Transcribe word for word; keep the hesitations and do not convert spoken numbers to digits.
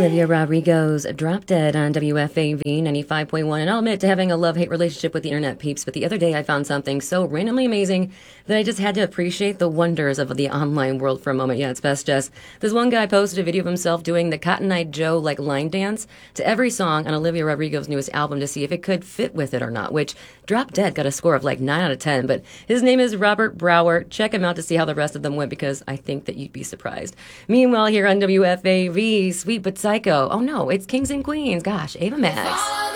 Olivia Rodrigo's Drop Dead on W F A V ninety-five point one. And I'll admit to having a love-hate relationship with the internet peeps, but the other day I found something so randomly amazing that I just had to appreciate the wonders of the online world for a moment. Yeah, it's best just. This one guy posted a video of himself doing the Cotton Eye Joe like line dance to every song on Olivia Rodrigo's newest album to see if it could fit with it or not, which Drop Dead got a score of like nine out of ten. But his name is Robert Brower. Check him out to see how the rest of them went because I think that you'd be surprised. Meanwhile, here on W F A V, Sweet But Psycho. Oh no, it's Kings and Queens. Gosh, Ava Max.